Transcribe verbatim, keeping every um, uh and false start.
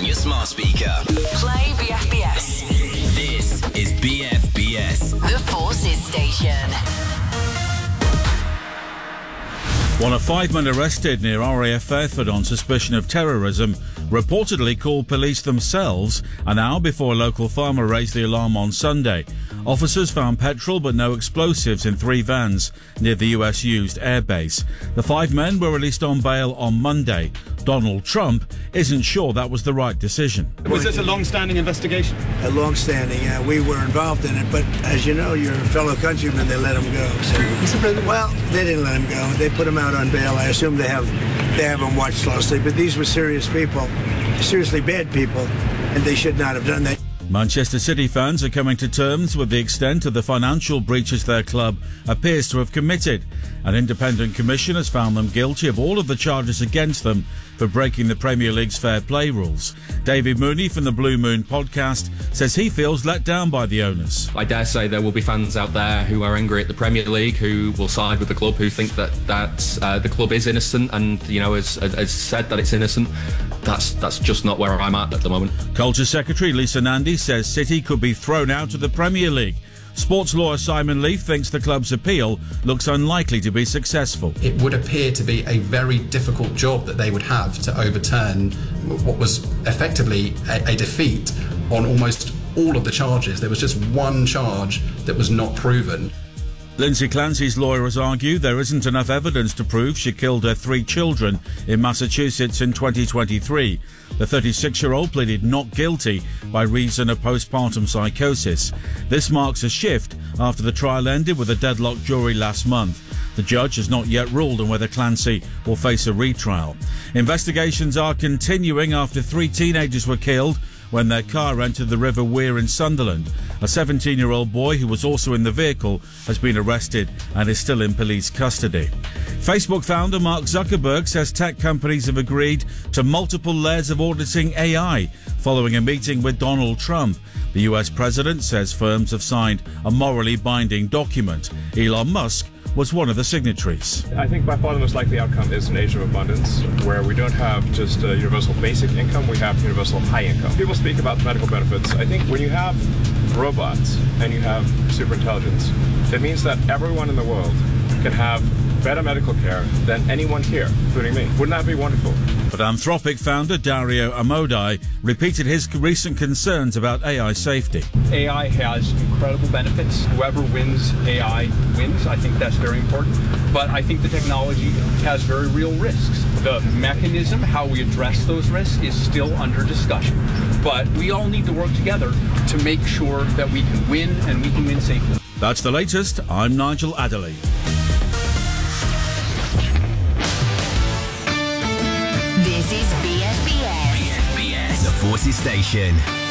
on your smart speaker. Play B F B S. This is B F B S. The Forces Station. One of five men arrested near R A F Fairford on suspicion of terrorism reportedly called police themselves an hour before a local farmer raised the alarm on Sunday. Officers found petrol but no explosives in three vans near the U S-used airbase. The five men were released on bail on Monday. Donald Trump isn't sure that was the right decision. Was this a long-standing investigation? A long-standing, uh, we were involved in it, but as you know, your fellow countrymen, they let him go. So, well, they didn't let him go. They put him out on bail. I assume they have they have him watched closely, but these were serious people, seriously bad people, and they should not have done that. Manchester City fans are coming to terms with the extent of the financial breaches their club appears to have committed. An independent commission has found them guilty of all of the charges against them for breaking the Premier League's fair play rules. David Mooney from the Blue Moon podcast says he feels let down by the owners. I dare say there will be fans out there who are angry at the Premier League, who will side with the club, who think that that uh, the club is innocent and, you know, has, has said that it's innocent. That's that's just not where I'm at at the moment. Culture Secretary Lisa Nandy says City could be thrown out of the Premier League. Sports lawyer Simon Leaf thinks the club's appeal looks unlikely to be successful. It would appear to be a very difficult job that they would have to overturn what was effectively a, a defeat on almost all of the charges. There was just one charge that was not proven. Lindsay Clancy's lawyers argue there isn't enough evidence to prove she killed her three children in Massachusetts in twenty twenty-three. The thirty-six-year-old pleaded not guilty by reason of postpartum psychosis. This marks a shift after the trial ended with a deadlocked jury last month. The judge has not yet ruled on whether Clancy will face a retrial. Investigations are continuing after three teenagers were killed when their car entered the River Wear in Sunderland. A seventeen-year-old boy who was also in the vehicle has been arrested and is still in police custody. Facebook founder Mark Zuckerberg says tech companies have agreed to multiple layers of auditing A I following a meeting with Donald Trump. The U S president says firms have signed a morally binding document. Elon Musk was one of the signatories. I think by far the most likely outcome is an age of abundance, where we don't have just a universal basic income, we have universal high income. People speak about medical benefits. I think when you have robots and you have superintelligence, it means that everyone in the world can have better medical care than anyone here, including me. Wouldn't that be wonderful? But Anthropic founder Dario Amodei repeated his recent concerns about A I safety. A I has incredible benefits. Whoever wins A I wins. I think that's very important. But I think the technology has very real risks. The mechanism, how we address those risks, is still under discussion. But we all need to work together to make sure that we can win and we can win safely. That's the latest. I'm Nigel Adderley. This is B F B S. B F B S. The Forces Station.